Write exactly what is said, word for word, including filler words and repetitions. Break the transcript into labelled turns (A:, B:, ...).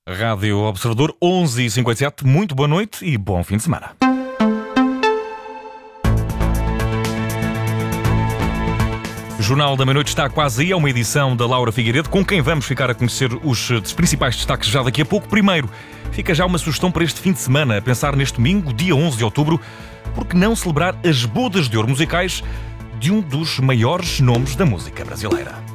A: Rádio Observador, onze e cinquenta e sete. Muito boa noite e bom fim de semana. O Jornal da Meia-Noite está quase aí, é uma edição da Laura Figueiredo, com quem vamos ficar a conhecer os principais destaques já daqui a pouco. Primeiro, fica já uma sugestão para este fim de semana, a pensar neste domingo, dia onze de outubro, por que não celebrar as bodas de ouro musicais de um dos maiores nomes da música brasileira.